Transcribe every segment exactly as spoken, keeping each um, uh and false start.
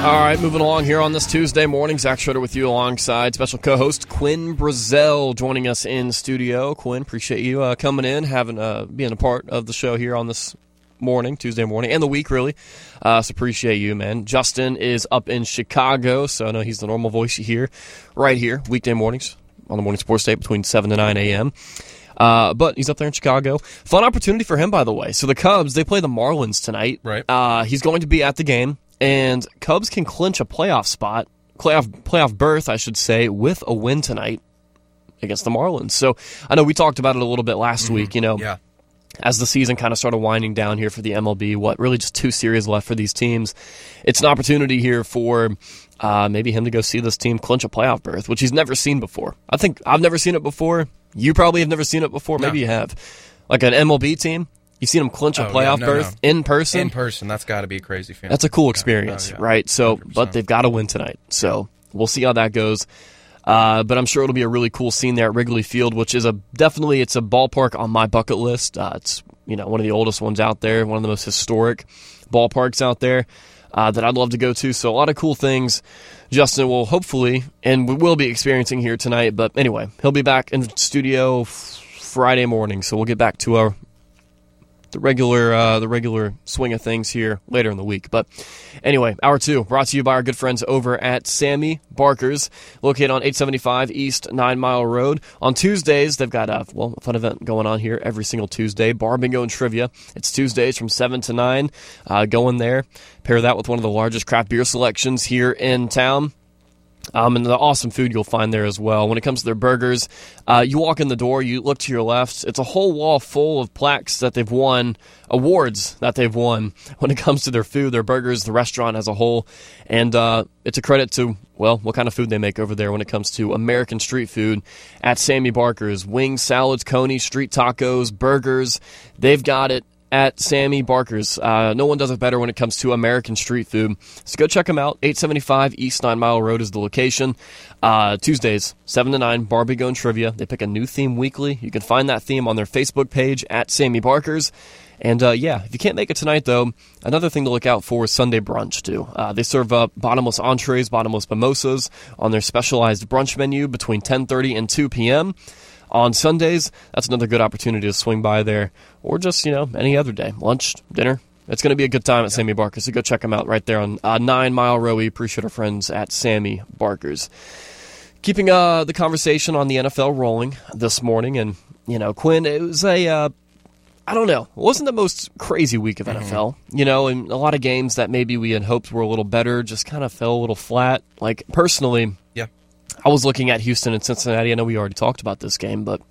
All right, moving along here on this Tuesday morning. Zach Schroeder with you alongside special co-host Quinn Brazzell joining us in studio. Quinn, appreciate you uh, coming in, having uh, being a part of the show here on this morning, Tuesday morning, and the week, really. Uh, so appreciate you, man. Justin is up in Chicago, so I know he's the normal voice you hear right here, weekday mornings on the Morning Sports Day between seven to nine a.m. Uh, but he's up there in Chicago. Fun opportunity for him, by the way. So the Cubs, they play the Marlins tonight. Right. Uh, he's going to be at the game. And Cubs can clinch a playoff spot, playoff playoff berth, I should say, with a win tonight against the Marlins. So I know we talked about it a little bit last mm-hmm. week, you know, yeah. as the season kind of started winding down here for the M L B, what, really just two series left for these teams. It's an opportunity here for uh, maybe him to go see this team clinch a playoff berth, which he's never seen before. I think I've never seen it before. You probably have never seen it before. Maybe no. you have. Like an M L B team. You've seen them clinch a oh, playoff yeah, no, berth no. in person? In person. That's got to be a crazy feeling. That's a cool experience, yeah. Oh, yeah. right? So, one hundred percent. but they've got to win tonight. So we'll see how that goes. Uh, but I'm sure it'll be a really cool scene there at Wrigley Field, which is a definitely it's a ballpark on my bucket list. Uh, it's you know one of the oldest ones out there, one of the most historic ballparks out there uh, that I'd love to go to. So a lot of cool things Justin will hopefully and we will be experiencing here tonight. But anyway, he'll be back in studio Friday morning, so we'll get back to our the regular uh, the regular swing of things here later in the week. But anyway, hour two brought to you by our good friends over at Sammy Barker's, located on eight seventy-five East Nine Mile Road. On Tuesdays, they've got a, well, a fun event going on here every single Tuesday, Bar Bingo and Trivia. It's Tuesdays from seven to nine. Uh, go in there, pair that with one of the largest craft beer selections here in town. Um, and the awesome food you'll find there as well. When it comes to their burgers, uh, you walk in the door, you look to your left, it's a whole wall full of plaques that they've won, awards that they've won when it comes to their food, their burgers, the restaurant as a whole. And uh, it's a credit to, well, what kind of food they make over there when it comes to American street food at Sammy Barker's. Wings, salads, conies, street tacos, burgers, they've got it at Sammy Barker's. Uh, no one does it better when it comes to American street food. So go check them out. eight seventy-five East Nine Mile Road is the location. Uh, Tuesdays, seven to nine, Bar Bingo and Trivia. They pick a new theme weekly. You can find that theme on their Facebook page at Sammy Barker's. And, uh, yeah, if you can't make it tonight, though, another thing to look out for is Sunday brunch, too. Uh, they serve up bottomless entrees, bottomless mimosas on their specialized brunch menu between ten thirty and two p.m., on Sundays. That's another good opportunity to swing by there, or just, you know, any other day. Lunch, dinner. It's going to be a good time at Sammy Barker's, so go check them out right there on uh, Nine Mile Road. We appreciate our friends at Sammy Barker's. Keeping uh, the conversation on the N F L rolling this morning, and, you know, Quinn, it was a, uh, I don't know, it wasn't the most crazy week of mm-hmm. N F L, you know, and a lot of games that maybe we had hoped were a little better just kind of fell a little flat. Like, personally, yeah. I was looking at Houston and Cincinnati. I know we already talked about this game, but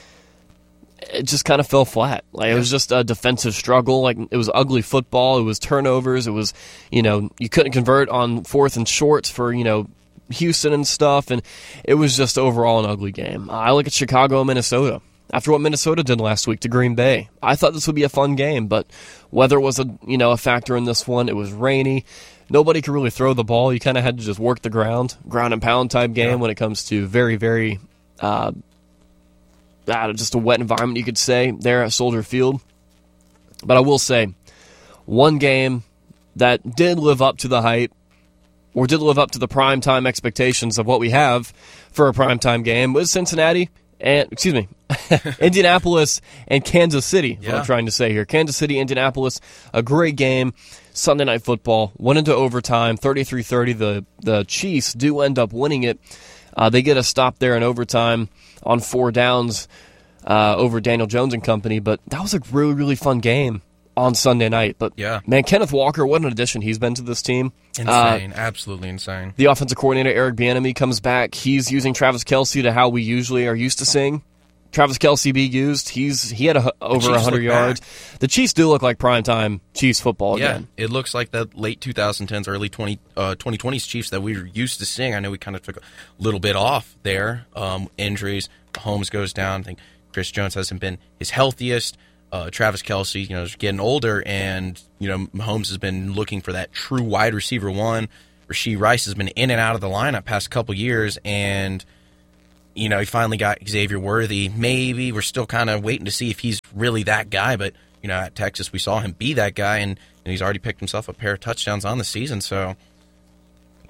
it just kind of fell flat. Like yeah. It was just a defensive struggle. Like it was ugly football. It was turnovers. It was, you know, you couldn't convert on fourth and shorts for, you know, Houston and stuff, and it was just overall an ugly game. I look at Chicago and Minnesota. After what Minnesota did last week to Green Bay, I thought this would be a fun game, but weather was a you know a factor in this one. It was rainy. Nobody could really throw the ball. You kind of had to just work the ground, ground and pound type game yeah. when it comes to very, very, uh, uh, just a wet environment, you could say, there at Soldier Field. But I will say, one game that did live up to the hype, or did live up to the primetime expectations of what we have for a primetime game, was Cincinnati and, excuse me, Indianapolis and Kansas City, is yeah. what I'm trying to say here. Kansas City, Indianapolis, a great game. Sunday Night Football, went into overtime, thirty-three thirty. The, the Chiefs do end up winning it. Uh, they get a stop there in overtime on four downs uh, over Daniel Jones and company, but that was a really, really fun game on Sunday night. But, yeah. man, Kenneth Walker, what an addition he's been to this team. Insane, uh, absolutely insane. The offensive coordinator, Eric Bieniemy, comes back. He's using Travis Kelce to how we usually are used to seeing Travis Kelce be used. He's He had a, over one hundred yards. Back. The Chiefs do look like primetime Chiefs football yeah, again. It looks like the late twenty tens, early twenty, uh, twenty twenties Chiefs that we were used to seeing. I know we kind of took a little bit off there. Um, injuries, Mahomes goes down. I think Chris Jones hasn't been his healthiest. Uh, Travis Kelce, you know, is getting older, and, you know, Mahomes has been looking for that true wide receiver one. Rashee Rice has been in and out of the lineup past couple years, and you know, he finally got Xavier Worthy. Maybe we're still kind of waiting to see if he's really that guy, but, you know, at Texas we saw him be that guy, and, and he's already picked himself a pair of touchdowns on the season. So,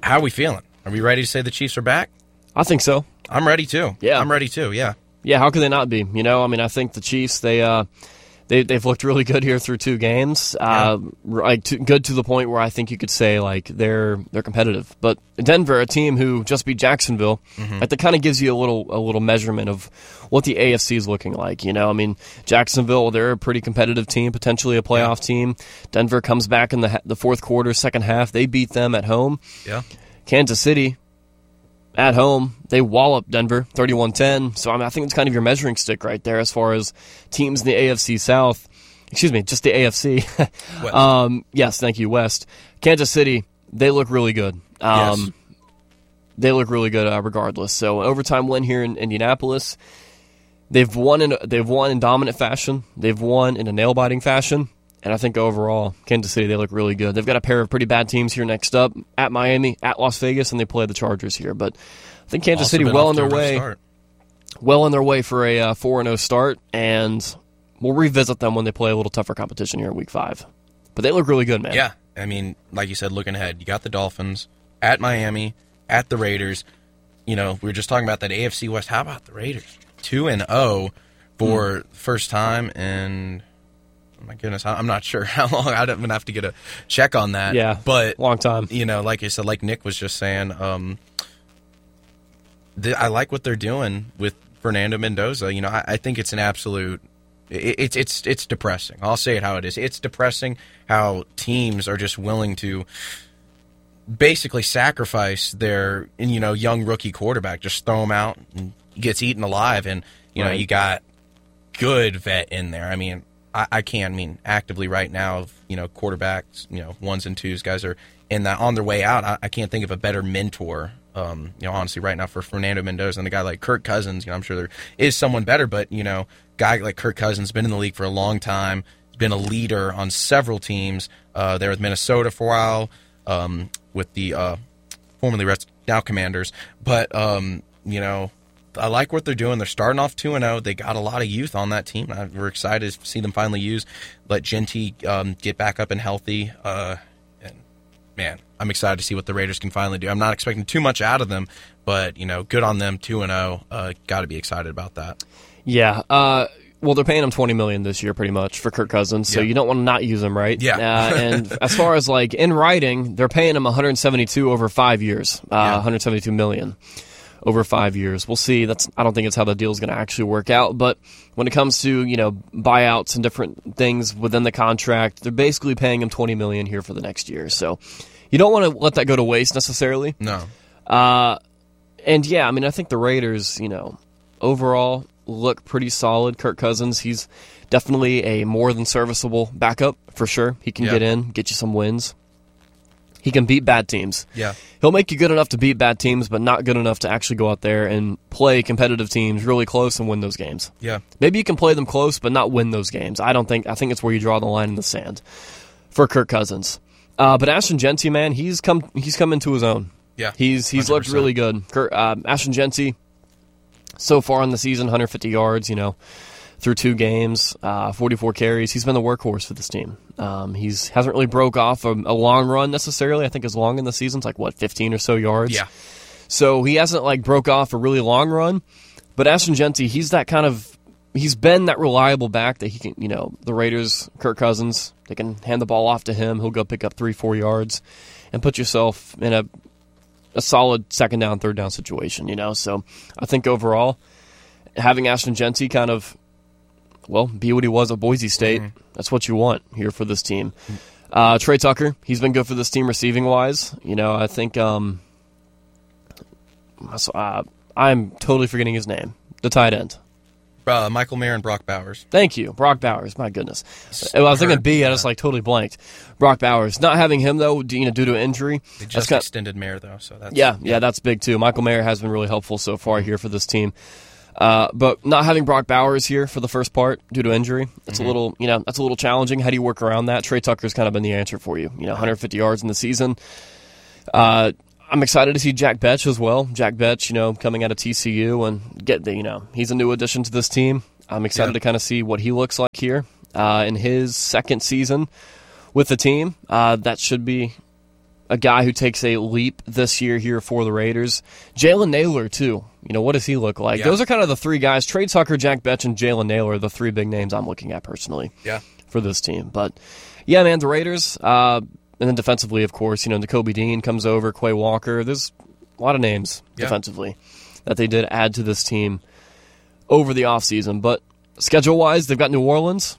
how are we feeling? Are we ready to say the Chiefs are back? I think so. I'm ready too. Yeah. I'm ready too, yeah. Yeah, how could they not be? You know, I mean, I think the Chiefs, they, uh, they, they've looked really good here through two games. Uh, yeah. Like to, good to the point where I think you could say, like, they're they're competitive. But Denver, a team who just beat Jacksonville, mm-hmm. like, that kind of gives you a little a little measurement of what the A F C is looking like. You know, I mean, Jacksonville, they're a pretty competitive team, potentially a playoff yeah. team. Denver comes back in the the fourth quarter, second half. They beat them at home. Yeah. Kansas City, at home, they wallop Denver thirty-one ten. So I, mean, I think it's kind of your measuring stick right there as far as teams in the A F C South. Excuse me, just the A F C. um, yes, thank you, West. Kansas City, they look really good. Um, yes. They look really good uh, regardless. So overtime win here in Indianapolis. They've won in they've won in dominant fashion. They've won in a nail biting fashion. And I think overall, Kansas City, they look really good. They've got a pair of pretty bad teams here next up, at Miami, at Las Vegas, and they play the Chargers here. But I think Kansas also City well on their way, start. well on their way for a uh, four and oh start, and we'll revisit them when they play a little tougher competition here in Week Five. But they look really good, man. Yeah, I mean, like you said, looking ahead, you got the Dolphins at Miami, at the Raiders. You know, we were just talking about that A F C West. How about the Raiders? Two and zero for mm. first time in. My goodness, I'm not sure how long. I'm going to have to get a check on that. Yeah, but long time. You know, like I said, like Nick was just saying, um, the, I like what they're doing with Fernando Mendoza. You know, I, I think it's an absolute. It, it's it's it's depressing. I'll say it how it is. It's depressing how teams are just willing to basically sacrifice their you know young rookie quarterback, just throw him out and he gets eaten alive, and you know right. you got good vet in there. I mean. I, I can I mean actively right now, you know, quarterbacks, you know, ones and twos, guys are in that on their way out. I, I can't think of a better mentor, um, you know, honestly, right now for Fernando Mendoza and a guy like Kirk Cousins. You know, I'm sure there is someone better, but you know, guy like Kirk Cousins been in the league for a long time, been a leader on several teams. Uh, there with Minnesota for a while, um, with the uh, formerly rest now Commanders, but um, you know. I like what they're doing. They're starting off two and oh. They got a lot of youth on that team. We're excited to see them finally use, let Genty um, get back up and healthy. Uh, and man, I'm excited to see what the Raiders can finally do. I'm not expecting too much out of them, but you know, good on them, two and oh. Uh, got to be excited about that. Yeah. Uh, well, they're paying him twenty million dollars this year, pretty much, for Kirk Cousins. So yeah. you don't want to not use him, right? Yeah. uh, and as far as like in writing, they're paying him one hundred seventy-two over five years. Uh, yeah. one hundred seventy-two million dollars. Over five years. We'll see. That's I don't think it's how the deal is going to actually work out. But when it comes to, you know, buyouts and different things within the contract, they're basically paying him twenty million dollars here for the next year. So you don't want to let that go to waste necessarily. No. Uh, and yeah, I mean, I think the Raiders, you know, overall look pretty solid. Kirk Cousins, he's definitely a more than serviceable backup for sure. He can yeah. get in, get you some wins. He can beat bad teams. Yeah. He'll make you good enough to beat bad teams, but not good enough to actually go out there and play competitive teams really close and win those games. Yeah. Maybe you can play them close, but not win those games. I don't think. I think it's where you draw the line in the sand for Kirk Cousins. Uh, but Ashton Genty, man, he's come. He's come into his own. Yeah. He's he's looked really good. Kirk, uh, Ashton Genty, so far in the season, one hundred fifty yards. You know. Through two games, uh, forty-four carries. He's been the workhorse for this team. Um, he's hasn't really broke off a, a long run necessarily. I think his long in the season's like, what, fifteen or so yards? Yeah. So he hasn't like broke off a really long run. But Ashton Genty, he's that kind of, he's been that reliable back that he can, you know, the Raiders, Kirk Cousins, they can hand the ball off to him. He'll go pick up three, four yards and put yourself in a a solid second down, third down situation, you know. So I think overall, having Ashton Genty kind of, well, be what he was at Boise State. Mm-hmm. That's what you want here for this team. Uh, Trey Tucker, he's been good for this team receiving-wise. You know, I think um, uh, I'm totally forgetting his name, the tight end. Uh, Michael Mayer and Brock Bowers. Thank you. Brock Bowers, my goodness. I was thinking B, yeah. I just like totally blanked. Brock Bowers. Not having him, though, you know, due to injury. They just kinda, extended Mayer, though. So that's yeah, yeah, that's big, too. Michael Mayer has been really helpful so far here for this team. Uh, but not having Brock Bowers here for the first part due to injury, it's mm-hmm. a little, you know, that's a little challenging. How do you work around that? Trey Tucker's kind of been the answer for you. You know, one hundred fifty yards in the season. Uh, I'm excited to see Jack Betch as well. Jack Betch, you know, coming out of T C U and get the, you know, he's a new addition to this team. I'm excited yeah. to kind of see what he looks like here uh, in his second season with the team. Uh, that should be a guy who takes a leap this year here for the Raiders. Jalen Naylor, too. You know, what does he look like? Yeah. Those are kind of the three guys. Trey Tucker, Jack Betch, and Jalen Naylor are the three big names I'm looking at personally Yeah. for this team. But, yeah, man, the Raiders, uh, and then defensively, of course, you know, Nakobe Dean comes over, Quay Walker. There's a lot of names Yeah. defensively that they did add to this team over the offseason. But schedule-wise, they've got New Orleans.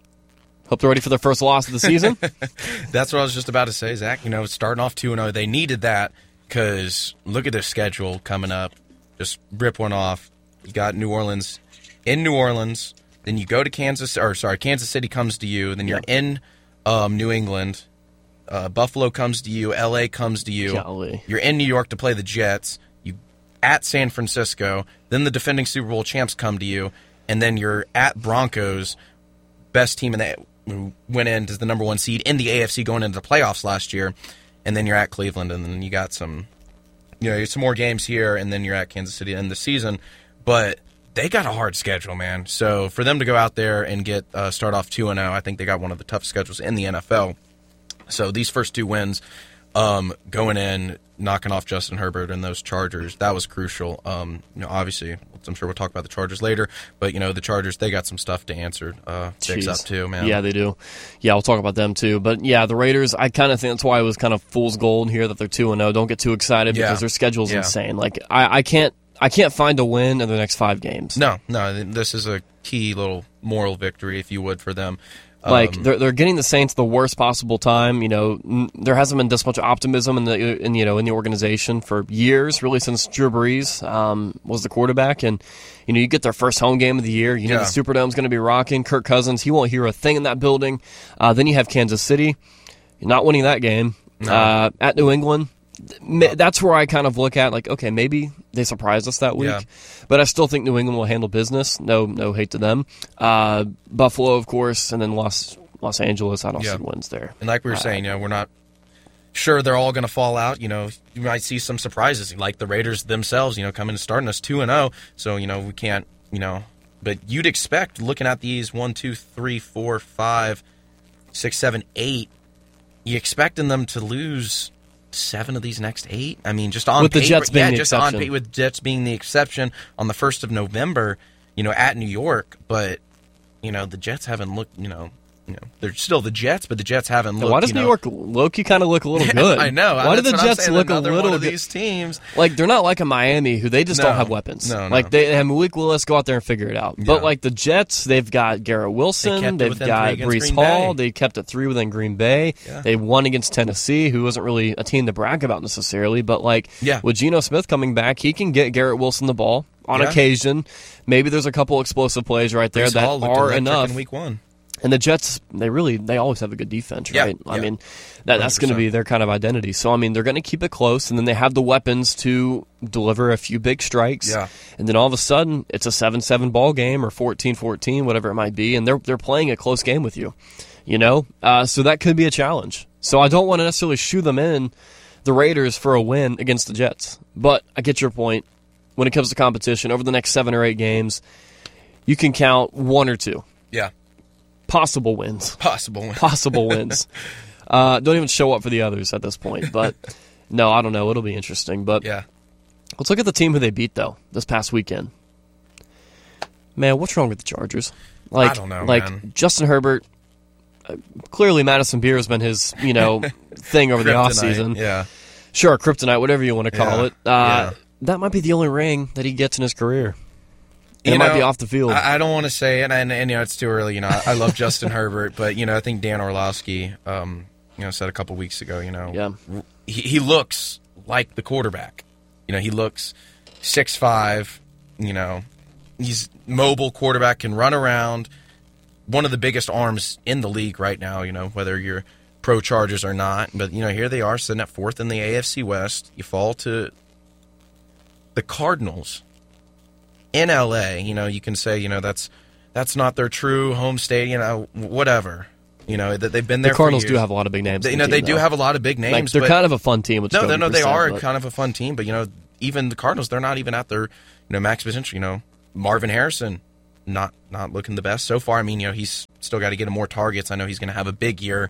Hope they're ready for their first loss of the season. That's what I was just about to say, Zach. You know, starting off two and oh, they needed that because look at their schedule coming up. Just rip one off. You got New Orleans in New Orleans. Then you go to Kansas, or sorry, Kansas City comes to you. Then you're Yeah. in um, New England. Uh, Buffalo comes to you. L A comes to you. Golly. You're in New York to play the Jets. You at San Francisco. Then the defending Super Bowl champs come to you. And then you're at Broncos, best team in the who went in as the number one seed in the A F C going into the playoffs last year, and then you're at Cleveland, and then you got some, you know, some more games here, and then you're at Kansas City in the season. But they got a hard schedule, man. So for them to go out there and get uh, start off two and zero, I think they got one of the toughest schedules in the N F L. So these first two wins, um, going in, knocking off Justin Herbert and those Chargers, that was crucial. Um, you know, obviously, I'm sure we'll talk about the Chargers later, but you know, the Chargers, they got some stuff to answer, uh, fix up too, man. Yeah, they do. Yeah, we'll talk about them too. But yeah, the Raiders, I kind of think that's why it was kind of fool's gold here that they're two and zero. Don't get too excited Yeah. because their schedule's Yeah. insane. Like I, I can't, I can't find a win in the next five games. No, no, this is a key little moral victory, if you would, for them. Like Um, they're they're getting the Saints the worst possible time. You know, n- there hasn't been this much optimism in the in you know in the organization for years, really since Drew Brees um, was the quarterback. And you know, you get their first home game of the year. You know, Yeah. the Superdome's going to be rocking. Kirk Cousins, he won't hear a thing in that building. Uh, then you have Kansas City, You're not winning that game No. uh, at New England. Ma- That's where I kind of look at like, okay, maybe they surprised us that week, Yeah. but I still think New England will handle business. No, no hate to them. Uh, Buffalo, of course, and then Los Los Angeles. I don't Yeah. see wins there. And like we were Uh, saying, you know, we're not sure they're all going to fall out. You know, you might see some surprises, like the Raiders themselves. You know, coming and starting us two and zero. So you know, we can't. You know, but you'd expect looking at these one, two, three, four, five, six, seven, eight. You expecting them to lose seven of these next eight? I mean, just on With the paper, Jets being yeah, the just on exception. pa- with Jets being the exception on the first of November. You know, at New York, but you know the Jets haven't looked. You know. You know, they're still the Jets, but the Jets haven't looked. Why does you New know, York low-key kind of look a little good? I know. Why do That's the what I'm Jets saying, look a another little one of good? these teams? Like they're not like a Miami who they just No. don't have weapons. No, no. Like they have Malik Willis, go out there and figure it out. Yeah. But like the Jets, they've got Garrett They Wilson, kept it they've within got three against Brees Green Hall, Bay. they kept it three within Green Bay. Yeah. They won against Tennessee, who wasn't really a team to brag about necessarily. But like Yeah. with Geno Smith coming back, he can get Garrett Wilson the ball on Yeah. occasion. Maybe there's a couple explosive plays right there Brees that Hall looked are electric enough. in week one. And the Jets, they really, they always have a good defense, Yeah, right? I yeah. mean, that, that's going to be their kind of identity. So, I mean, they're going to keep it close, and then they have the weapons to deliver a few big strikes. Yeah. And then all of a sudden, it's a seven seven ball game or fourteen fourteen, whatever it might be, and they're they're playing a close game with you, you know? Uh, so that could be a challenge. So I don't want to necessarily shoo them in, the Raiders, for a win against the Jets. But I get your point. When it comes to competition, over the next seven or eight games, you can count one or two Yeah, possible wins. possible. win. Possible wins. Uh, don't even show up for the others at this point. But no, I don't know. It'll be interesting. But Yeah, let's look at the team who they beat though this past weekend. Man, what's wrong with the Chargers? Like, I don't know, like man. Justin Herbert. Uh, clearly, Madison Beer has been his you know thing over the Kryptonite, offseason. Yeah, Sure, kryptonite, whatever you want to call Yeah, it. Uh, yeah. That might be the only ring that he gets in his career. And You it might know, be off the field. I, I don't want to say it, and, and you know it's too early. You know, I, I love Justin Herbert, but you know I think Dan Orlovsky, um, you know, said a couple weeks ago, you know, Yeah. he, he looks like the quarterback. You know, he looks six five. You know, he's mobile quarterback, can run around. One of the biggest arms in the league right now. You know, whether you're pro Chargers or not, but you know here they are sitting at fourth in the A F C West. You fall to the Cardinals in L A. You know, you can say, you know, that's that's not their true home state. You know, whatever. You know that they've been there. the Cardinals for do years. have a lot of big names. They, in you know, the they team, do though. have a lot of big Like, names. they're but kind of a fun team. With no, no, Jacoby no, they Brissett, are but- kind of a fun team. But you know, even the Cardinals, they're not even at their, you know, max potential. You know, Marvin Harrison, not not looking the best so far. I mean, you know, he's still got to get him more targets. I know he's going to have a big year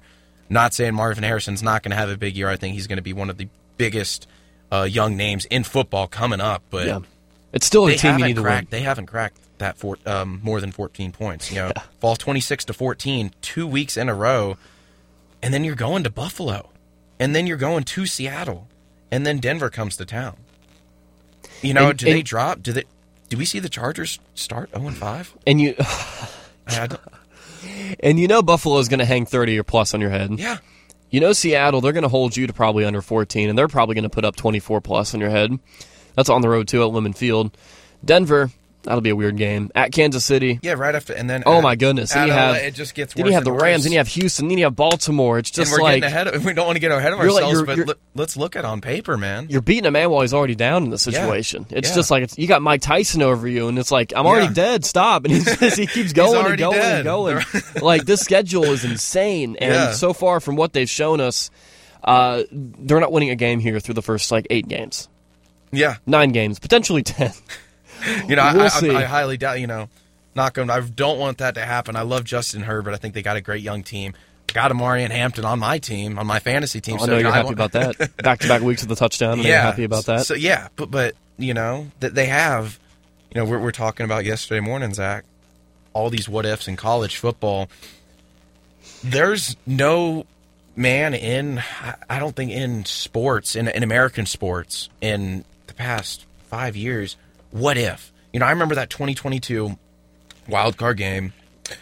Not saying Marvin Harrison's not going to have a big year. I think he's going to be one of the biggest uh, young names in football coming up. But yeah. It's still a they team you haven't need to win. cracked. They haven't cracked that for, um, more than fourteen points. You know, Yeah. fall twenty-six to fourteen, two weeks in a row, and then you're going to Buffalo, and then you're going to Seattle, and then Denver comes to town. You know, And- do they and- drop? Do they? Do we see the Chargers start oh and five? And you I don't- and you know Buffalo's going to hang thirty or plus on your head. Yeah. You know Seattle, they're going to hold you to probably under fourteen, and they're probably going to put up twenty-four plus on your head. That's on the road, too, at Lemon Field. Denver, that'll be a weird game. At Kansas City. Yeah, right after, and then Oh, at- my goodness. at Then you L A, have, it just gets then worse you have the and Rams, worse. then you have Houston, then you have Baltimore. It's And just we're like getting ahead of, we don't want to get ahead of You're like- ourselves, you're- but you're- let, let's look at it on paper, man. you're beating a man while he's already down in the situation. It's Yeah. just like it's, you got Mike Tyson over you, and it's like, I'm already Yeah. dead, stop. And he's just, he keeps going and already going dead. and going. Like, this schedule is insane. And Yeah. so far from what they've shown us, uh, they're not winning a game here through the first, like, eight games. Yeah. Nine games, potentially ten. You know, We'll I, see. I, I highly doubt, you know, not going. I don't want that to happen. I love Justin Herbert. I think they got a great young team. Got Amari and Hampton on my team, on my fantasy team. I so know you you're know, I happy want- about that. Back-to-back weeks with the touchdown, and yeah, you're happy about that. So yeah, but but you know that they have, you know, we're we're talking about yesterday morning, Zach. All these what ifs in college football. There's no man in, I- I don't think in sports, in in American sports, in the past five years. What if? You know, I remember that twenty twenty-two wild card game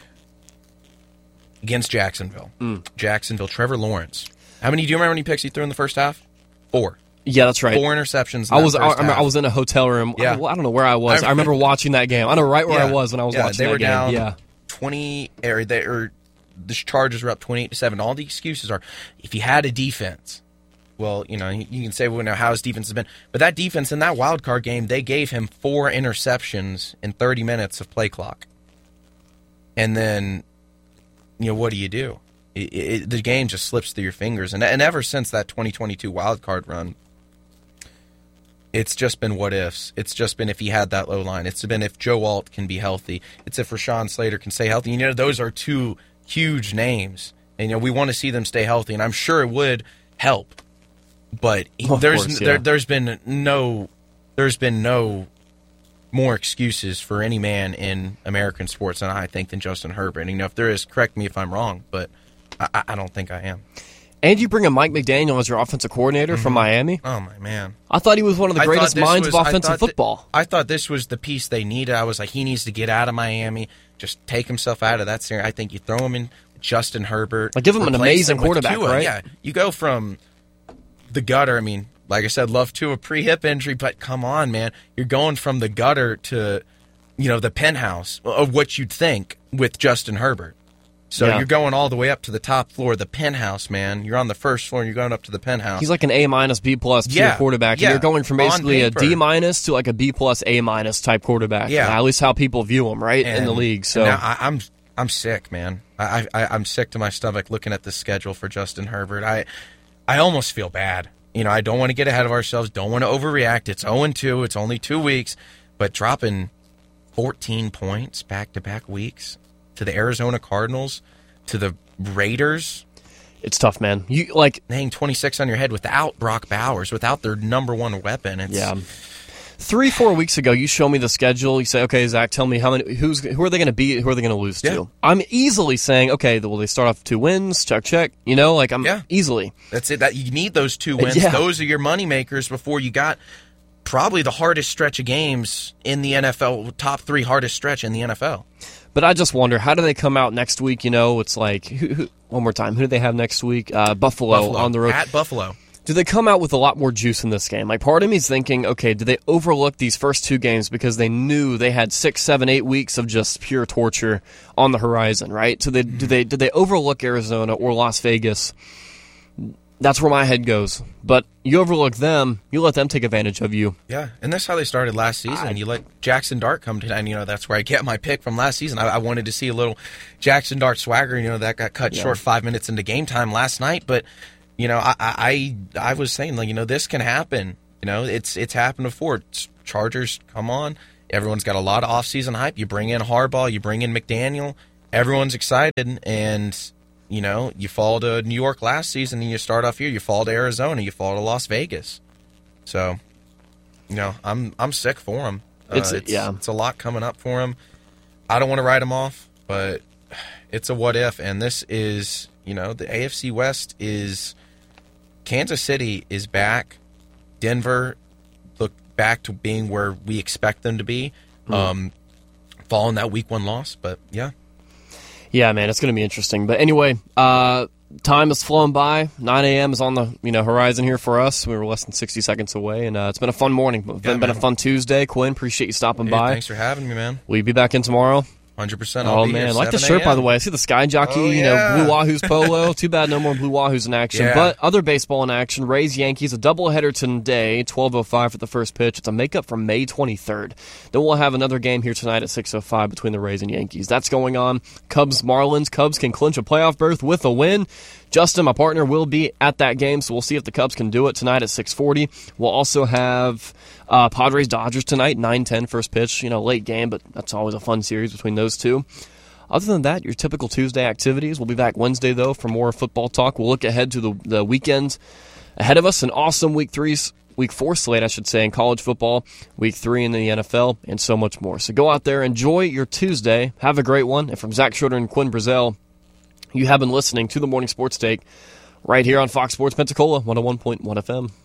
against Jacksonville. Mm. Jacksonville, Trevor Lawrence. How many? Do you remember how many picks he threw in the first half? Four. Yeah, that's right. Four interceptions. In I that was I, first remember half. I was in a hotel room. Yeah. I, I don't know where I was. I- I remember watching that game. I know right where I Yeah. was when I was Yeah, watching they that were game. down Yeah. twenty, or they or the Chargers were up twenty-eight to seven. All the excuses are, if you had a defense, well, you know, you, you can say, well, now how his defense has been, but that defense in that wild card game, they gave him four interceptions in thirty minutes of play clock, and then, you know, what do you do? It, it, the game just slips through your fingers, and and ever since that twenty twenty-two wild card run, it's just been what ifs. It's just been if he had that low line. It's been if Joe Alt can be healthy. It's if Rashawn Slater can stay healthy. You know, those are two huge names, and you know we want to see them stay healthy, and I'm sure it would help. But Of there's course, yeah. there, there's been no there's been no more excuses for any man in American sports, and I think than Justin Herbert. And, you know, if there is, correct me if I'm wrong, but I, I don't think I am. And you bring in Mike McDaniel as your offensive coordinator from Miami. Oh my man. I thought he was one of the I thought greatest this minds was- of I offensive thought that- football. I thought this was the piece they needed. I was like, he needs to get out of Miami, just take himself out of that scenario. I think you throw him in Justin Herbert. Like, give him an replace amazing him with quarterback, Tua. right? Yeah, you go from the gutter. I mean, like I said, love Tua pre-hip injury, but come on, man. You're going from the gutter to, you know, the penthouse of what you'd think with Justin Herbert. So Yeah. you're going all the way up to the top floor, the penthouse, man. You're on the first floor, and you're going up to the penthouse. He's like an A minus, B plus pure Yeah, quarterback. yeah, And you're going from on basically a paper. D minus to like a B plus, A minus type quarterback. Yeah. At least how people view him, right? in the And- league. So and now I, I'm I'm sick, man. I, I I'm sick to my stomach looking at the schedule for Justin Herbert. I I almost feel bad. You know, I don't want to get ahead of ourselves. Don't want to overreact. It's oh and two. It's only two weeks, but dropping fourteen points back to back weeks to the Arizona Cardinals, to the Raiders, it's tough, man. You like hang twenty-six on your head without Brock Bowers, without their number one weapon. It's, yeah. Three, four weeks ago, you show me the schedule. You say, "Okay, Zach, tell me how many, who's, who are they going to beat? Who are they going to lose Yeah. to?" I'm easily saying, "Okay, well, they start off with two wins. Check, check." You know, like I'm Yeah. easily. That's it. That you need those two wins. Yeah. Those are your money makers before you got probably the hardest stretch of games in the N F L, top three hardest stretch in the N F L. But I just wonder, how do they come out next week? You know, it's like who, who, one more time. Who do they have next week? Uh, Buffalo, Buffalo on the road. at Buffalo. Do they come out with a lot more juice in this game? Like, part of me is thinking, okay, do they overlook these first two games because they knew they had six, seven, eight weeks of just pure torture on the horizon, right? So they, do they did they overlook Arizona or Las Vegas? That's where my head goes. But you overlook them, you let them take advantage of you. Yeah, and that's how they started last season. I- you let Jackson Dart come to, and you know that's where I get my pick from last season. I, I wanted to see a little Jackson Dart swagger. You know that got cut Yeah. short five minutes into game time last night, but you know I, I I was saying like you know this can happen. You know it's it's happened before. It's Chargers, come on! Everyone's got a lot of offseason hype. You bring in Harbaugh, you bring in McDaniel. Everyone's excited, and you know, you fall to New York last season and you start off here. You fall to Arizona. You fall to Las Vegas. So, you know, I'm I'm sick for him. Uh, It's, it's yeah. it's a lot coming up for him. I don't want to write him off, but it's a what if. And this is, you know, the A F C West is Kansas City is back. Denver look back to being where we expect them to be. Mm. Um, following that week one loss, but yeah. Yeah, man, it's going to be interesting. But anyway, uh, time has flown by. nine a.m. is on the you know horizon here for us. We were less than sixty seconds away, and uh, it's been a fun morning. It's yeah, been, been a fun Tuesday. Quinn, appreciate you stopping Hey, by. Thanks for having me, man. Will you be back in tomorrow? one hundred percent. Oh, man. I like the shirt, by the way. I see the Sky Jockey, oh, you know, yeah. Blue Wahoos polo. Too bad no more Blue Wahoos in action. Yeah. But other baseball in action. Rays, Yankees, a doubleheader today, twelve oh five for the first pitch. It's a makeup for May twenty-third. Then we'll have another game here tonight at six oh five between the Rays and Yankees. That's going on. Cubs, Marlins. Cubs can clinch a playoff berth with a win. Justin, my partner, will be at that game, so we'll see if the Cubs can do it tonight at six forty. We'll also have uh, Padres-Dodgers tonight, nine ten first pitch. You know, late game, but that's always a fun series between those two. Other than that, your typical Tuesday activities. We'll be back Wednesday, though, for more football talk. We'll look ahead to the, the weekend ahead of us. An awesome week three, week four slate, I should say, in college football, week three in the N F L, and so much more. So go out there, enjoy your Tuesday. Have a great one. And from Zach Schroeder and Quinn Brazell, you have been listening to the Morning Sports Take right here on Fox Sports Pensacola, one oh one point one F M.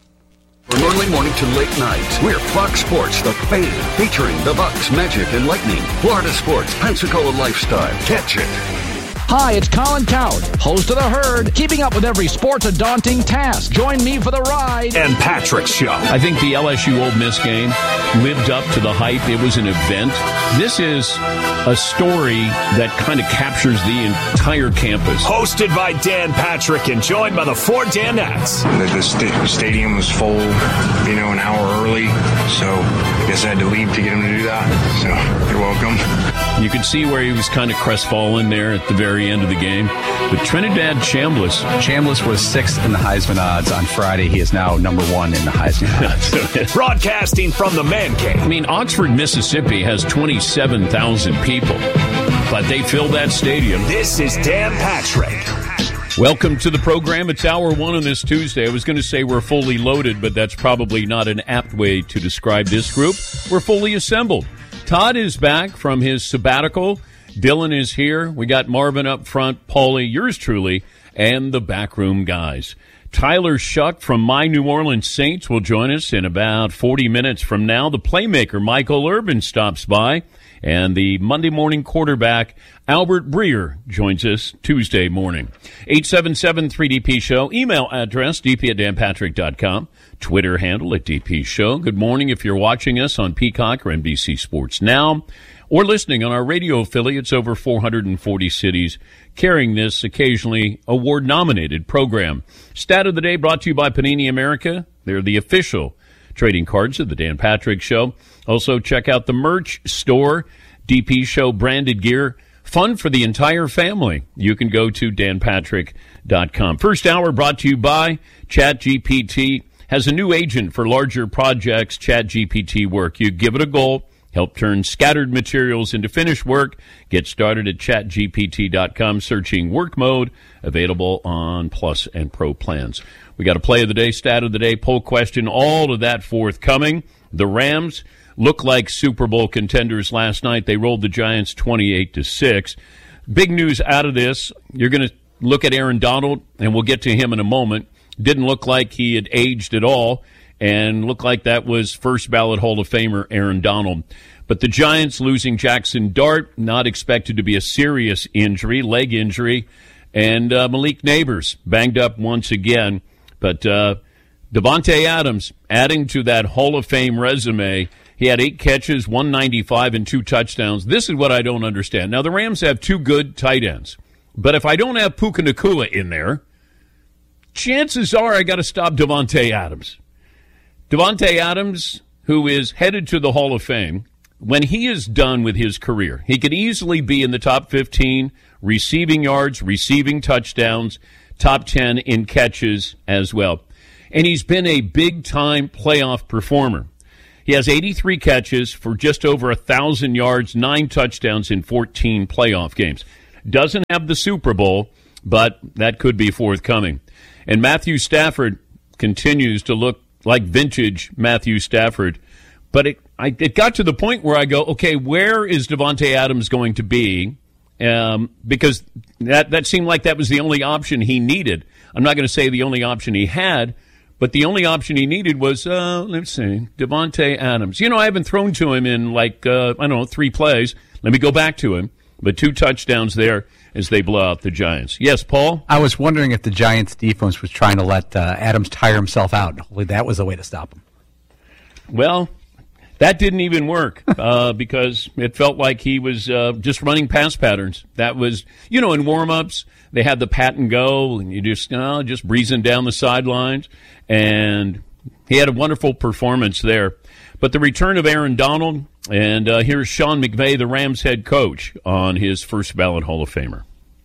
From early morning to late night, we're Fox Sports, the fan, featuring the Bucks, Magic, and Lightning. Florida Sports, Pensacola Lifestyle. Catch it. Hi, it's Colin Coward, host of The Herd. Keeping up with every sport's a daunting task. Join me for the ride. And Patrick's Show. I think the L S U Ole Miss game lived up to the hype. It was an event. This is a story that kind of captures the entire campus. Hosted by Dan Patrick and joined by the four Danettes. The, the st- stadium was full, you know, an hour early, so I guess I had to leave to get him to do that. So you're welcome. You could see where he was kind of crestfallen there at the very end of the game. But Trinidad Chambliss. Chambliss was sixth in the Heisman odds on Friday. He is now number one in the Heisman odds. Broadcasting from the Man Cave. I mean, Oxford, Mississippi has twenty-seven thousand people, but they filled that stadium. This is Dan Patrick. Welcome to the program. It's hour one on this Tuesday. I was going to say we're fully loaded, but that's probably not an apt way to describe this group. We're fully assembled. Todd is back from his sabbatical. Dylan is here. We got Marvin up front, Paulie, yours truly, and the backroom guys. Tyler Shuck from My New Orleans Saints will join us in about forty minutes from now. The playmaker, Michael Urban, stops by. And the Monday morning quarterback, Albert Breer, joins us Tuesday morning. eight seven seven three D P Show. Email address, d p at dan patrick dot com. Twitter handle at D P Show. Good morning if you're watching us on Peacock or N B C Sports Now, or listening on our radio affiliates over four hundred forty cities, carrying this occasionally award-nominated program. Stat of the day brought to you by Panini America. They're the official trading cards of the Dan Patrick Show. Also, check out the merch store, D P Show branded gear. Fun for the entire family. You can go to dan patrick dot com. First hour brought to you by ChatGPT. Has a new agent for larger projects, ChatGPT Work. You give it a goal, help turn scattered materials into finished work. Get started at chat G P T dot com, searching work mode, available on Plus and Pro plans. We got a play of the day, stat of the day, poll question, all of that forthcoming. The Rams look like Super Bowl contenders last night. They rolled the Giants twenty-eight to six. Big news out of this, you're going to look at Aaron Donald, and we'll get to him in a moment. Didn't look like he had aged at all, and looked like that was first ballot Hall of Famer Aaron Donald. But the Giants losing Jackson Dart, not expected to be a serious injury, leg injury, and uh, Malik Neighbors banged up once again. But uh, Davante Adams adding to that Hall of Fame resume. He had eight catches, one ninety-five, and two touchdowns. This is what I don't understand. Now, the Rams have two good tight ends. But if I don't have Puka Nacua in there, chances are I got to stop Davante Adams. Davante Adams, who is headed to the Hall of Fame, when he is done with his career, he could easily be in the top fifteen receiving yards, receiving touchdowns, top ten in catches as well. And he's been a big-time playoff performer. He has eighty-three catches for just over one thousand yards, nine touchdowns in fourteen playoff games. Doesn't have the Super Bowl, but that could be forthcoming. And Matthew Stafford continues to look like vintage Matthew Stafford. But it, I, it got to the point where I go, okay, where is Davante Adams going to be? Um, because that, that seemed like that was the only option he needed. I'm not going to say the only option he had, but the only option he needed was, uh, let's see, Davante Adams. You know, I haven't thrown to him in like, uh, I don't know, three plays. Let me go back to him. But two touchdowns there as they blow out the Giants. Yes, Paul? I was wondering if the Giants' defense was trying to let uh, Adams tire himself out. Hopefully that was the way to stop him. Well, that didn't even work uh, because it felt like he was uh, just running pass patterns. That was, you know, in warm-ups, they had the pat and go, and you just, you know, just breezing down the sidelines. And he had a wonderful performance there. But the return of Aaron Donald, and uh, here's Sean McVay, the Rams head coach, on his first ballot Hall of Famer.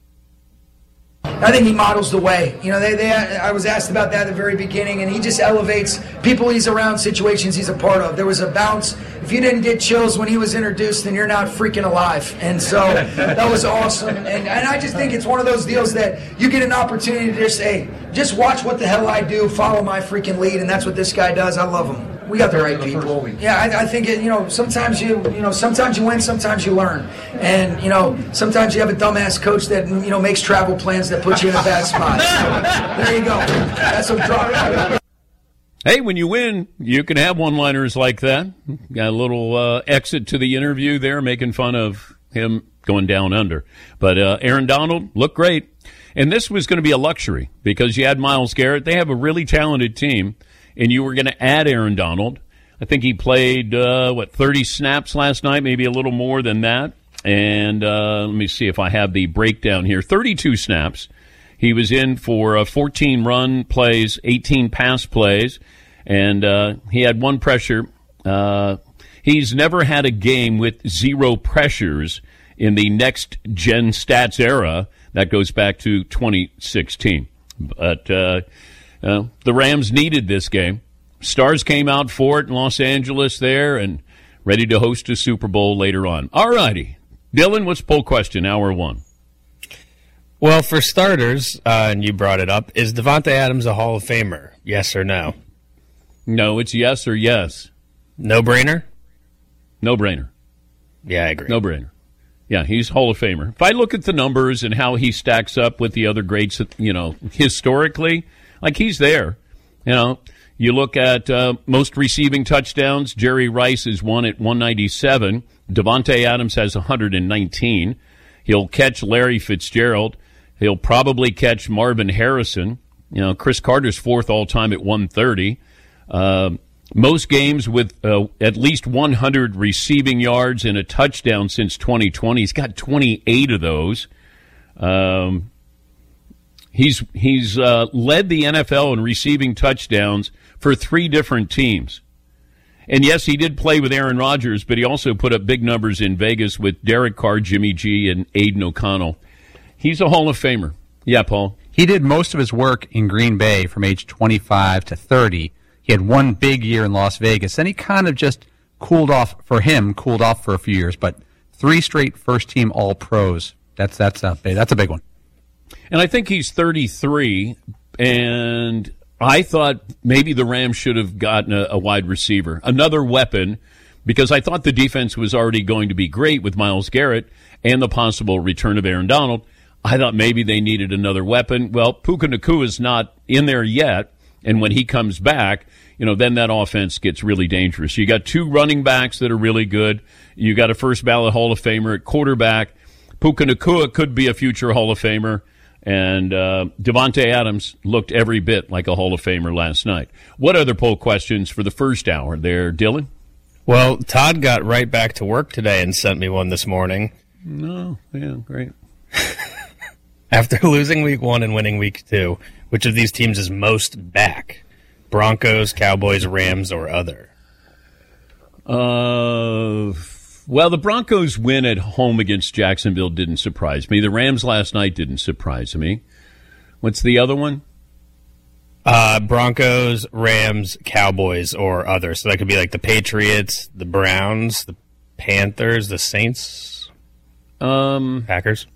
I think he models the way. You know, they, they, I was asked about that at the very beginning, and he just elevates people he's around, situations he's a part of. There was a bounce. If you didn't get chills when he was introduced, then you're not freaking alive. And so that was awesome. And, and I just think it's one of those deals that you get an opportunity to just say, just watch what the hell I do, follow my freaking lead, and that's what this guy does. I love him. We got the right people. Yeah, I, I think it, you know. Sometimes you, you know, sometimes you win, sometimes you learn, and you know, sometimes you have a dumbass coach that you know makes travel plans that put you in a bad spot. So, there you go. That's some drama. Hey, when you win, you can have one-liners like that. Got a little uh, exit to the interview there, making fun of him going down under. But uh, Aaron Donald looked great, and this was going to be a luxury because you had Myles Garrett. They have a really talented team. And you were going to add Aaron Donald. I think he played, uh, what, thirty snaps last night, maybe a little more than that. And uh, let me see if I have the breakdown here. thirty-two snaps. He was in for uh, fourteen run plays, eighteen pass plays, and uh, he had one pressure. Uh, he's never had a game with zero pressures in the next-gen stats era. That goes back to twenty sixteen. But... Uh, Uh, the Rams needed this game. Stars came out for it in Los Angeles there and ready to host a Super Bowl later on. All righty. Dylan, what's poll question, hour one? Well, for starters, uh, and you brought it up, is Davante Adams a Hall of Famer? Yes or no? No, it's yes or yes. No-brainer? No-brainer. Yeah, I agree. No-brainer. Yeah, he's Hall of Famer. If I look at the numbers and how he stacks up with the other greats, you know, historically, like he's there. You know, you look at uh, most receiving touchdowns, Jerry Rice is one at one ninety-seven. Davante Adams has one hundred nineteen. He'll catch Larry Fitzgerald. He'll probably catch Marvin Harrison. You know, Chris Carter's fourth all-time at one thirty. Uh, most games with uh, at least one hundred receiving yards and a touchdown since twenty twenty. He's got twenty-eight of those. Um He's he's uh, led the N F L in receiving touchdowns for three different teams. And, yes, he did play with Aaron Rodgers, but he also put up big numbers in Vegas with Derek Carr, Jimmy G, and Aiden O'Connell. He's a Hall of Famer. Yeah, Paul? He did most of his work in Green Bay from age twenty-five to thirty. He had one big year in Las Vegas. Then he kind of just cooled off, for him, cooled off for a few years. But three straight first-team All-Pros, that's, that's, a, that's a big one. And I think he's thirty-three, and I thought maybe the Rams should have gotten a, a wide receiver, another weapon, because I thought the defense was already going to be great with Myles Garrett and the possible return of Aaron Donald. I thought maybe they needed another weapon. Well, Puka Nacua is not in there yet, and when he comes back, you know, then that offense gets really dangerous. You got two running backs that are really good. You got a first ballot Hall of Famer at quarterback. Puka Nacua could be a future Hall of Famer. And uh, Davante Adams looked every bit like a Hall of Famer last night. What other poll questions for the first hour there, Dylan? Well, Todd got right back to work today and sent me one this morning. No, yeah, great. After losing week one and winning week two, which of these teams is most back? Broncos, Cowboys, Rams, or other? Uh... Well, the Broncos' win at home against Jacksonville didn't surprise me. The Rams last night didn't surprise me. What's the other one? Uh, Broncos, Rams, Cowboys, or other. So that could be like the Patriots, the Browns, the Panthers, the Saints, um, Packers.